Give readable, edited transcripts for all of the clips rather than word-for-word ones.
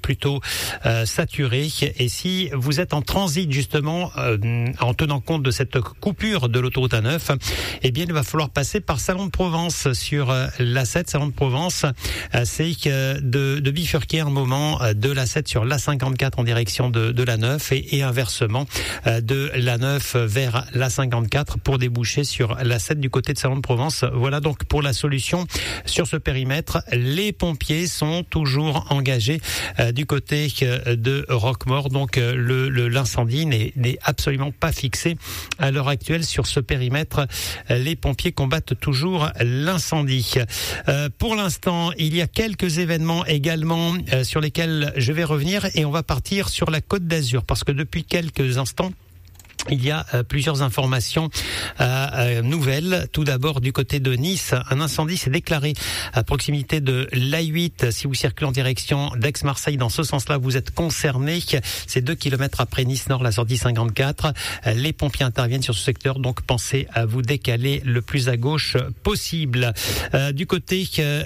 plutôt saturé. Et si vous êtes en transit justement, en tenant compte de cette coupure de l'autoroute A9, eh bien il va falloir passer par Salon de Provence sur l'A7. Salon de Provence, c'est de bifurquer un moment de l'A7 sur l'A54 en direction de l'A9 et inversement de l'A9 vers l'A54 pour déboucher sur l'A7 du côté de Salon de Provence. Voilà donc pour la solution sur ce périmètre. Les pompiers sont toujours engagés du côté de Roquemaure. Donc l'incendie n'est absolument pas fixé à l'heure actuelle sur ce périmètre. Les pompiers combattent toujours l'incendie. Pour l'instant, il y a quelques événements également sur lesquels je vais revenir et on va partir sur la Côte d'Azur parce que depuis quelques instants, il y a plusieurs informations nouvelles. Tout d'abord, du côté de Nice, un incendie s'est déclaré à proximité de l'A8. Si vous circulez en direction d'Aix-Marseille, dans ce sens-là, vous êtes concerné. C'est 2 kilomètres après Nice-Nord, la sortie 54. Les pompiers interviennent sur ce secteur, donc pensez à vous décaler le plus à gauche possible. Du côté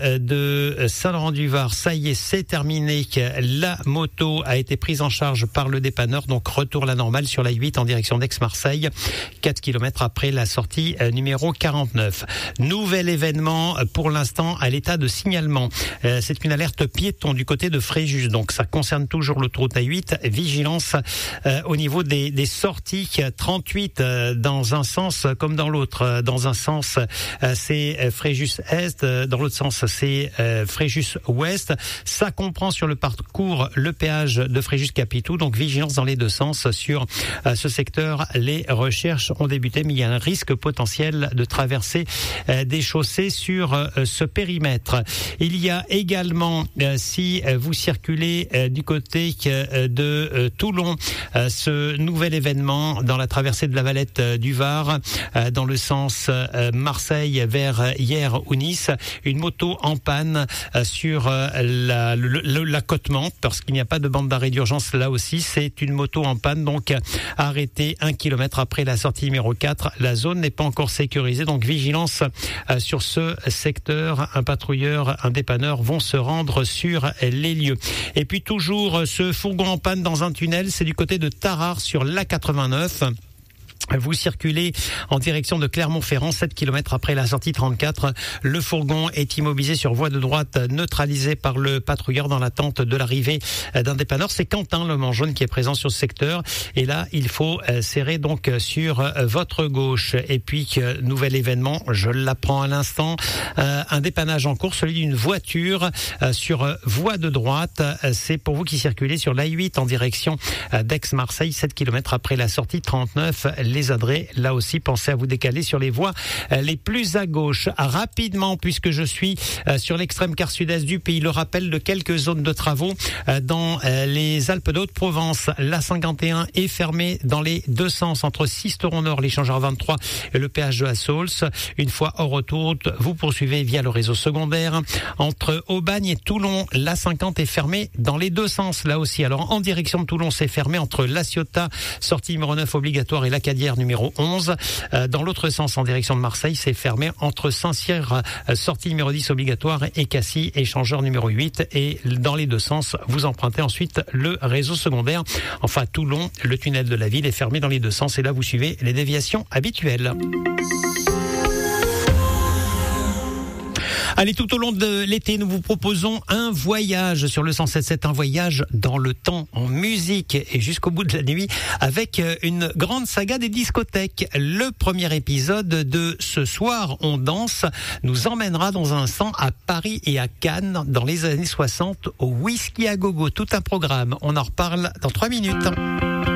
de Saint-Laurent-du-Var, ça y est, c'est terminé. La moto a été prise en charge par le dépanneur, donc retour à la normale sur l'A8 en direction d'Aix-Marseille, 4 kilomètres après la sortie numéro 49. Nouvel événement pour l'instant à l'état de signalement. C'est une alerte piéton du côté de Fréjus, donc ça concerne toujours l'autoroute A8. Vigilance au niveau des sorties 38 dans un sens comme dans l'autre. Dans un sens, c'est Fréjus Est, dans l'autre sens, c'est Fréjus Ouest. Ça comprend sur le parcours le péage de Fréjus Capitou, donc vigilance dans les deux sens sur ce secteur. Les recherches ont débuté, mais il y a un risque potentiel de traverser des chaussées sur ce périmètre. Il y a également, si vous circulez du côté de Toulon, ce nouvel événement dans la traversée de la Valette du Var, dans le sens Marseille vers Hyères ou Nice, une moto en panne sur l'accotement, parce qu'il n'y a pas de bande d'arrêt d'urgence là aussi. C'est une moto en panne, donc arrêtée 1 kilomètre après la sortie numéro 4. La zone n'est pas encore sécurisée, donc vigilance sur ce secteur. Un patrouilleur, un dépanneur vont se rendre sur les lieux. Et puis toujours ce fourgon en panne dans un tunnel, c'est du côté de Tarare sur l'A89. Vous circulez en direction de Clermont-Ferrand, 7 km après la sortie 34. Le fourgon est immobilisé sur voie de droite, neutralisé par le patrouilleur dans l'attente de l'arrivée d'un dépanneur. C'est Quentin, le man jaune, qui est présent sur ce secteur. Et là, il faut serrer donc sur votre gauche. Et puis, nouvel événement, je l'apprends à l'instant, un dépannage en cours, celui d'une voiture sur voie de droite. C'est pour vous qui circulez sur l'A8 en direction d'Aix-Marseille, 7 km après la sortie 39. Les adrets, là aussi, pensez à vous décaler sur les voies les plus à gauche. Rapidement, puisque je suis sur l'extrême quart sud-est du pays, le rappel de quelques zones de travaux dans les Alpes de Haute-Provence. L'A51 est fermée dans les deux sens, entre Sisteron-Nord, l'échangeur 23 et le péage de Assaults. Une fois hors autoroute, vous poursuivez via le réseau secondaire. Entre Aubagne et Toulon, l'A50 est fermée dans les deux sens, là aussi. Alors, en direction de Toulon, c'est fermé entre La Ciotat, sortie numéro 9 obligatoire, et l'Acadière numéro 11. Dans l'autre sens, en direction de Marseille, c'est fermé entre Saint-Cyr, sortie numéro 10 obligatoire, et Cassis, échangeur numéro 8. Et dans les deux sens, vous empruntez ensuite le réseau secondaire. Enfin, Toulon, le tunnel de la ville est fermé dans les deux sens. Et là, vous suivez les déviations habituelles. Allez, tout au long de l'été, nous vous proposons un voyage sur le 107.7, un voyage dans le temps, en musique et jusqu'au bout de la nuit, avec une grande saga des discothèques. Le premier épisode de Ce soir, on danse nous emmènera dans un instant à Paris et à Cannes dans les années 60 au Whisky à Gogo. Tout un programme. On en reparle dans 3 minutes.